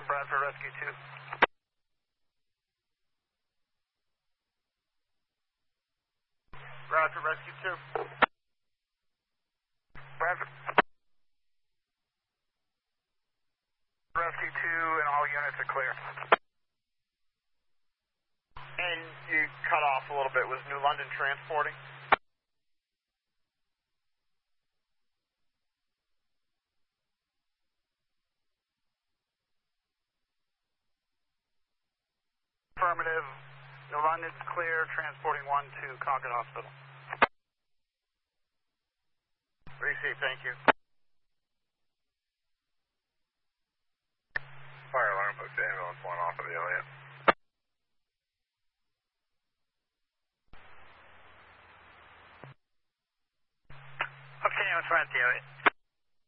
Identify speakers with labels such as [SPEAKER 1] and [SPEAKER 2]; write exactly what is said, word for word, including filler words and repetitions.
[SPEAKER 1] one, Bradford Rescue two. Bradford Rescue two. Bradford Rescue two and all units are clear. And you cut off a little bit. Was New London transporting? Affirmative. New London's clear, transporting one to Concord Hospital. Receive, thank you. Fire alarm, booked ambulance one off of the Elliott.